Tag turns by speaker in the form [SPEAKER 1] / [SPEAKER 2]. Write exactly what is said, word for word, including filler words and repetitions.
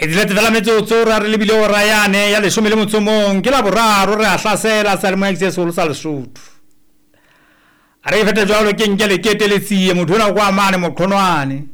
[SPEAKER 1] e dilete fela metsotso ra re lebile o rayane ya lesome le motsomong ke la boraro re a hlasela sa le mo exesolo sa Lesotho a re fete jwalo ke nke le kete le tsie motho ona kwa mane moqhonwane